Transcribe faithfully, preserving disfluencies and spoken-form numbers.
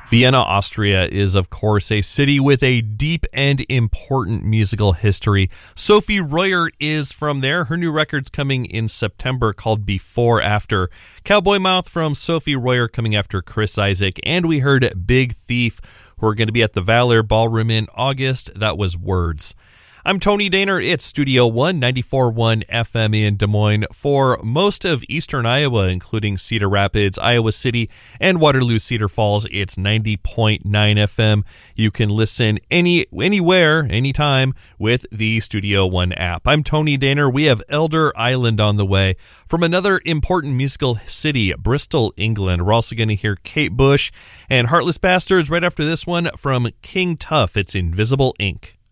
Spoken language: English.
Vienna, Austria is, of course, a city with a deep and important musical history. Sophie Royer is from there. Her new record's coming in September called Before After. Cowboy Mouth from Sophie Royer coming after Chris Isaak. And we heard Big Thief, who are going to be at the Valor Ballroom in August. That was Words. I'm Tony Daner. It's Studio One, ninety-four point one F M in Des Moines for most of eastern Iowa, including Cedar Rapids, Iowa City, and Waterloo Cedar Falls. It's ninety point nine F M. You can listen any anywhere, anytime with the Studio One app. I'm Tony Daner. We have Elder Island on the way from another important musical city, Bristol, England. We're also going to hear Kate Bush and Heartless Bastards right after this one from King Tuff. It's Invisible Ink.